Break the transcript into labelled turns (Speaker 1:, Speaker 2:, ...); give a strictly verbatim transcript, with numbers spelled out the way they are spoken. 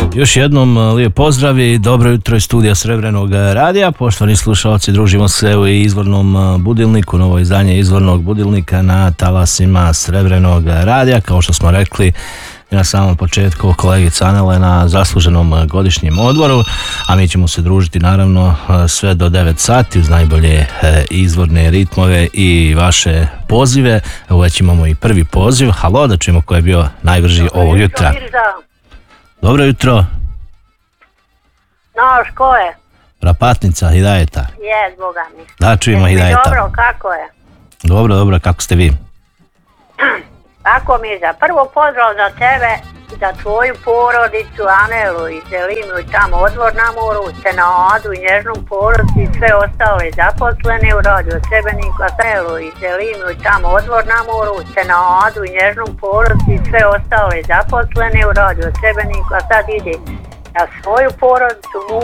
Speaker 1: Još jednom lijep pozdrav i dobro jutro iz studija Srebrnog radija. Poštovani slušalci, družimo se u izvornom budilniku, novo izdanje izvornog budilnika na talasima Srebrnog radija. Kao što smo rekli na samom početku, kolegica Anela na zasluženom godišnjem odmoru, a mi ćemo se družiti naravno sve do devet sati uz najbolje izvorne ritmove i vaše pozive. Evo već imamo i prvi poziv. Halo, da čujemo ko je bio najbrži ovog jutra. Dobro jutro.
Speaker 2: Znaš ko je?
Speaker 1: Rapatnica Hidajeta.
Speaker 2: Jes, Boga mi.
Speaker 1: Da, čujemo Hidajeta.
Speaker 2: Dobro, kako je?
Speaker 1: Dobro, dobro, kako ste vi?
Speaker 2: Tako mi je za prvo pozdrav za tebe, za tvoju porodicu, Anelu i Zelinu i tamo odvor na moru, Senadu i nježnu porodicu i sve ostale zaposlene u radio Srebreniku, Anelu i Zelinu i tamo odvor na moru, Senadu i nježnu porodicu i sve ostale zaposlene u radio Srebreniku, a sad ide na svoju porodicu,